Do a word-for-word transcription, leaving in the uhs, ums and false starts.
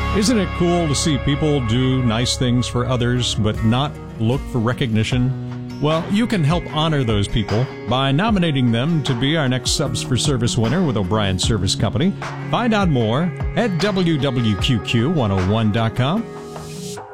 Isn't it cool to see people do nice things for others but not look for recognition? Well, you can help honor those people by nominating them to be our next Subs for Service winner with O'Brien Service Company. Find out more at W W Q Q one oh one dot com.